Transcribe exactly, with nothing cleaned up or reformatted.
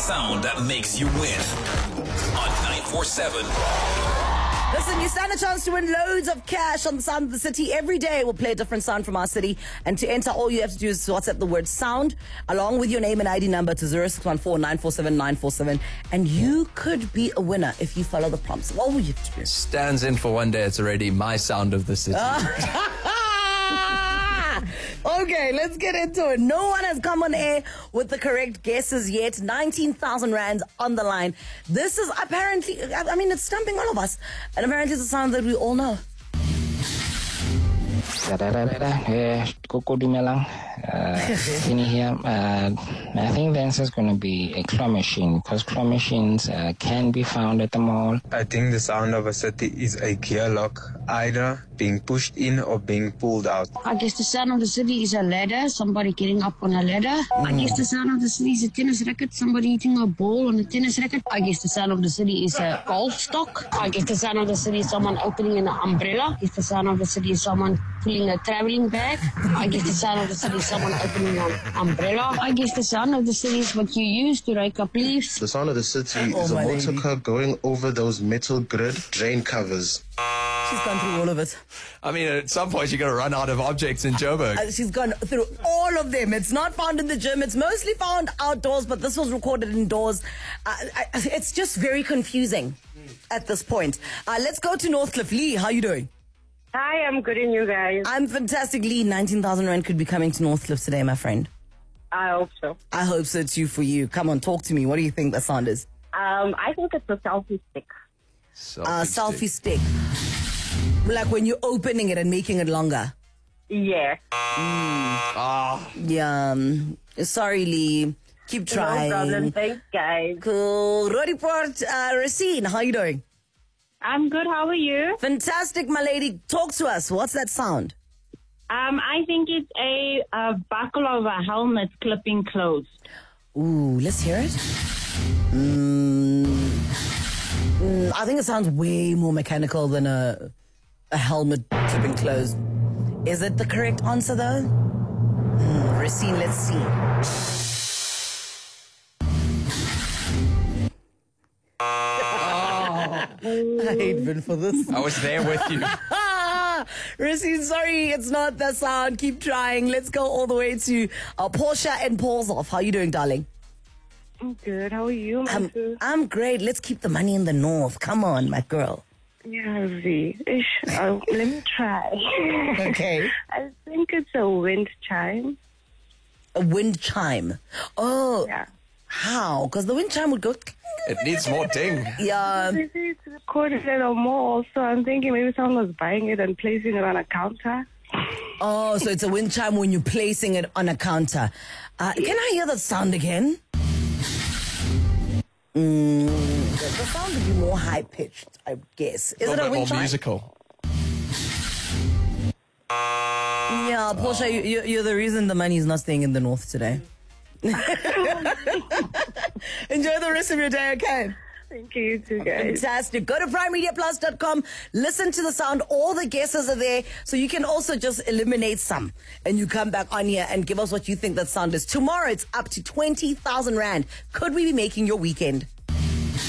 sound that makes you win on nine four seven. Listen, you stand a chance to win loads of cash on the Sound of the City. Every day we'll play a different sound from our city. And to enter, all you have to do is WhatsApp the word sound along with your name and I D number to zero six one four nine four seven nine four seven. And you could be a winner if you follow the prompts. What will you have to do? Stands in for one day. It's already my Sound of the City. Okay, let's get into it. No one has come on air with the correct guesses yet. nineteen thousand rands on the line. This is apparently, I mean, it's stumping all of us. And apparently it's a sound that we all know. Ini here, uh, I think the answer is going to be a claw machine because claw machines uh, can be found at the mall. I think the sound of a city is a gear lock, either being pushed in or being pulled out. I guess the sound of the city is a ladder, somebody getting up on a ladder. Mm. I guess the sound of the city is a tennis racket, somebody hitting a ball on a tennis racket. I guess the sound of the city is a golf stock. I guess the sound of the city is someone opening an umbrella. I guess the sound of the city is someone pulling a traveling bag. I guess the sound of the city is someone opening an umbrella. I guess the sound of the city is what you use to rake up leaves. The sound of the city oh, is a motor lady. car going over those metal grid drain covers. She's gone through all of it. I mean, at some point you're going to run out of objects in Joburg. Uh, she's gone through all of them. It's not found in the gym. It's mostly found outdoors, but this was recorded indoors. Uh, I, it's just very confusing at this point. Uh, let's go to Northcliffe. Lee, how are you doing? Hi, I'm good and you guys? I'm fantastic. Lee, nineteen thousand rand could be coming to Northcliffe today, my friend. I hope so. I hope so too for you. Come on, talk to me. What do you think the sound is? Um, I think it's a selfie stick. Selfie, uh, selfie stick. stick. Like when you're opening it and making it longer. Yeah. Mm. Ah. Yeah. Um, sorry, Lee. Keep trying. No problem. Thanks, guys. Cool. Rodiport, uh, Racine, how are you doing? I'm good. How are you? Fantastic, my lady. Talk to us. What's that sound? Um, I think it's a, a buckle of a helmet clipping closed. Ooh, let's hear it. Mm, mm, I think it sounds way more mechanical than a a helmet clipping closed. Is it the correct answer, though? Mm, Racine, let's see. I hate Vin for this. I was there with you. Racine, sorry, it's not the sound. Keep trying. Let's go all the way to uh, Portia and Paulshof. How are you doing, darling? I'm good. How are you, my I'm, sis? I'm great. Let's keep the money in the north. Come on, my girl. Yeah, V. Ish. Oh, let me try. Okay. I think it's a wind chime. A wind chime. Oh. Yeah. How? Because the wind chime would go... It needs more ding. Yeah. They say it's recorded at a mall, so I'm thinking maybe someone was buying it and placing it on a counter. Oh, so it's a wind chime when you're placing it on a counter. Uh, yeah. Can I hear that sound again? Mm, the, the sound would be more high-pitched, I guess. Is a it a bit wind more chime? musical. Yeah, Portia, oh. you, you, you're the reason the money is not staying in the north today. Enjoy the rest of your day, okay? Thank you, you too, guys. Fantastic. Go to prime media plus dot com. Listen to the sound. All the guesses are there. So you can also just eliminate some. And you come back on here and give us what you think that sound is. Tomorrow, it's up to twenty thousand rand. Could we be making your weekend?